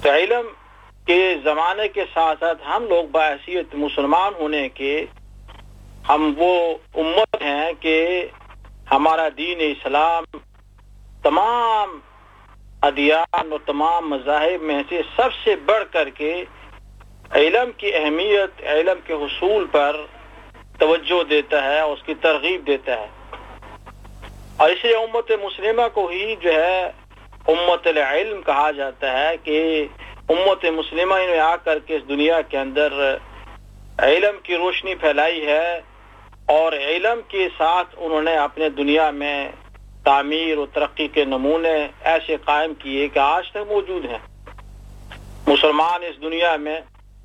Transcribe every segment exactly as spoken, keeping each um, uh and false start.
تو علم کے زمانے کے ساتھ ساتھ ہم لوگ بحیثیت مسلمان ہونے کے ہم وہ امت ہیں کہ ہمارا دین اسلام تمام ادیان اور تمام مذاہب میں سے سب سے بڑھ کر کے علم کی اہمیت، علم کے حصول پر توجہ دیتا ہے اور اس کی ترغیب دیتا ہے. اور اس لیے امت مسلمہ کو ہی جو ہے امت العلم کہا جاتا ہے کہ امت مسلمہ نے آ کر کے اس دنیا کے اندر علم کی روشنی پھیلائی ہے اور علم کے ساتھ انہوں نے اپنے دنیا میں تعمیر و ترقی کے نمونے ایسے قائم کیے کہ آج تک موجود ہیں. مسلمان اس دنیا میں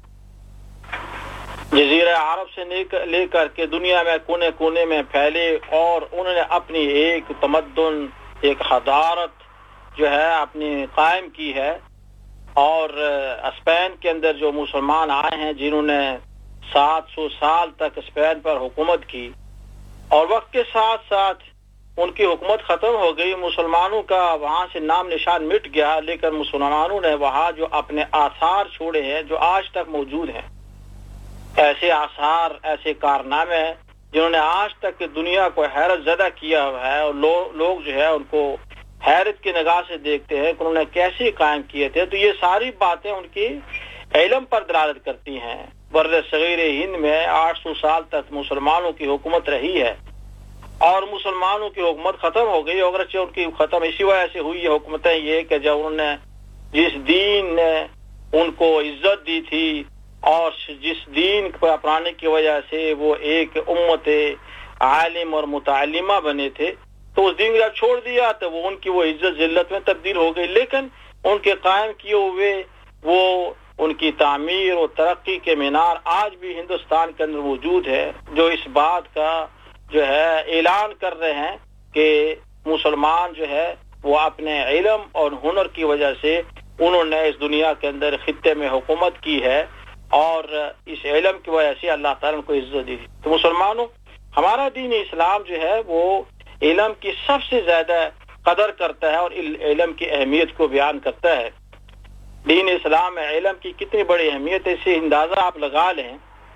جزیرہ عرب سے لے کر کے دنیا میں کونے کونے میں پھیلے اور انہوں نے اپنی ایک تمدن، ایک حضارت جو ہے اپنی قائم کی ہے. اور اسپین کے اندر جو مسلمان آئے ہیں جنہوں نے سات سو سال تک اسپین پر حکومت کی، اور وقت کے ساتھ ساتھ ان کی حکومت ختم ہو گئی، مسلمانوں کا وہاں سے نام نشان مٹ گیا، لیکن مسلمانوں نے وہاں جو اپنے آثار چھوڑے ہیں جو آج تک موجود ہیں، ایسے آثار، ایسے کارنامے ہیں جنہوں نے آج تک دنیا کو حیرت زدہ کیا ہوا ہے، اور لوگ جو ہے ان کو حیرت کی نگاہ سے دیکھتے ہیں کہ انہوں نے کیسے قائم کیے تھے. تو یہ ساری باتیں ان کی علم پر دلالت کرتی ہیں. بر صغیر ہند میں آٹھ سو سال تک مسلمانوں کی حکومت رہی ہے اور مسلمانوں کی حکومت ختم ہو گئی. اگرچہ ان کی ختم اسی وجہ سے ہوئی ہے حکومتیں یہ کہ جب انہوں نے جس دین نے ان کو عزت دی تھی اور جس دین کو اپنانے کی وجہ سے وہ ایک امت عالم اور متعلمہ بنے تھے، تو اس دین کو جب چھوڑ دیا تو وہ ان کی وہ عزت ذلت میں تبدیل ہو گئی. لیکن ان کے قائم کیے ہوئے وہ ان کی تعمیر اور ترقی کے مینار آج بھی ہندوستان کے اندر موجود ہے، جو اس بات کا جو ہے اعلان کر رہے ہیں کہ مسلمان جو ہے وہ اپنے علم اور ہنر کی وجہ سے انہوں نے اس دنیا کے اندر خطے میں حکومت کی ہے اور اس علم کی وجہ سے اللہ تعالیٰ نے کو عزت دی. تو مسلمانوں، ہمارا دین اسلام جو ہے وہ علم کی سب سے زیادہ قدر کرتا ہے اور علم کی اہمیت کو بیان کرتا ہے. دین اسلام میں علم کی کتنی بڑی اہمیت ہے، اسے اندازہ آپ لگا لیں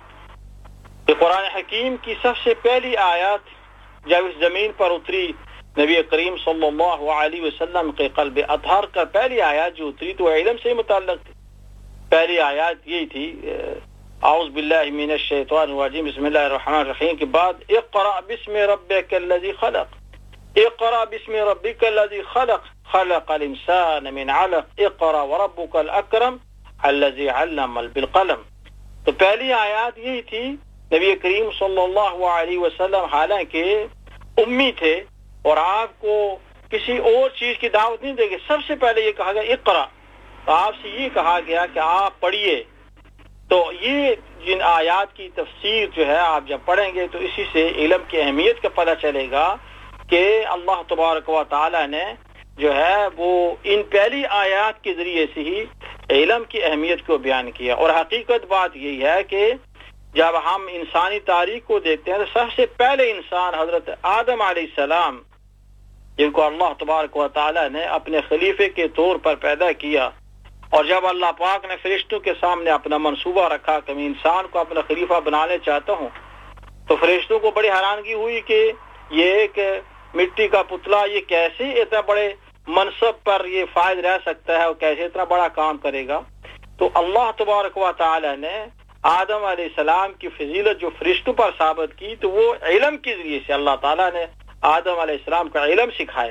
کہ قرآن حکیم کی سب سے پہلی آیات جب اس زمین پر اتری، نبی کریم صلی اللہ علیہ وسلم کے قلب اطہر کا پہلی آیات جو اتری تو علم سے متعلق تھی. پہلی آیات یہی تھی، اعوذ باللہ من الشیطان الرجیم بسم اللہ الرحمن الرحیم کے بعد اقرأ بسم ربک الذی خلق، اقرأ بسم ربک الذی خلق خلق الانسان من علق اقرأ وربک الاکرم الذی علم بالقلم. تو پہلی آیات یہی تھی. نبی کریم صلی اللہ علیہ وسلم حالانکہ امی تھے اور آپ کو کسی اور چیز کی دعوت نہیں دے گی، سب سے پہلے یہ کہا گیا اقرأ، تو آپ سے یہ کہا گیا کہ آپ پڑھیے. تو یہ جن آیات کی تفسیر جو ہے آپ جب پڑھیں گے تو اسی سے علم کی اہمیت کا پتہ چلے گا کہ اللہ تبارک و تعالی نے جو ہے وہ ان پہلی آیات کے ذریعے سے ہی علم کی اہمیت کو بیان کیا. اور حقیقت بات یہی ہے کہ جب ہم انسانی تاریخ کو دیکھتے ہیں تو سب سے پہلے انسان حضرت آدم علیہ السلام، جن کو اللہ تبارک و تعالی نے اپنے خلیفے کے طور پر پیدا کیا، اور جب اللہ پاک نے فرشتوں کے سامنے اپنا منصوبہ رکھا کہ میں انسان کو اپنا خلیفہ بنانے چاہتا ہوں، تو فرشتوں کو بڑی حیرانگی ہوئی کہ یہ ایک مٹی کا پتلا یہ کیسے اتنا بڑے منصب پر یہ فائز رہ سکتا ہے اور کیسے اتنا بڑا کام کرے گا. تو اللہ تبارک و تعالی نے آدم علیہ السلام کی فضیلت جو فرشتوں پر ثابت کی تو وہ علم کے ذریعے سے اللہ تعالیٰ نے آدم علیہ السلام کا علم سکھایا.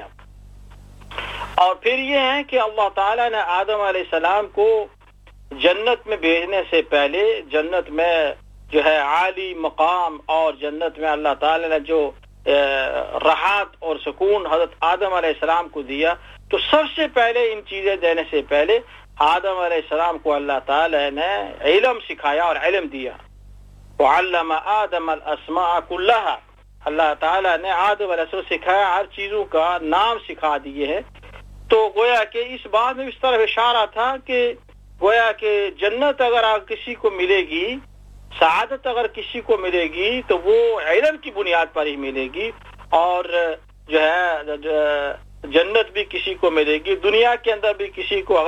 اور پھر یہ ہے کہ اللہ تعالیٰ نے آدم علیہ السلام کو جنت میں بھیجنے سے پہلے جنت میں جو ہے عالی مقام اور جنت میں اللہ تعالیٰ نے جو راحت اور سکون حضرت آدم علیہ السلام کو دیا، تو سب سے پہلے ان چیزیں دینے سے پہلے آدم علیہ السلام کو اللہ تعالیٰ نے علم سکھایا اور علم دیا. وعلم آدم الاسماء کلھا، اللہ تعالیٰ نے آدم علیہ السلام سکھایا، ہر چیزوں کا نام سکھا دیے ہیں. تو گویا کہ اس بات میں اس طرح اشارہ تھا کہ گویا کہ جنت اگر کسی کو ملے گی، سعادت اگر کسی کو ملے گی تو وہ علم کی بنیاد پر ہی ملے گی، اور جو ہے جنت بھی کسی کو ملے گی، دنیا کے اندر بھی کسی کو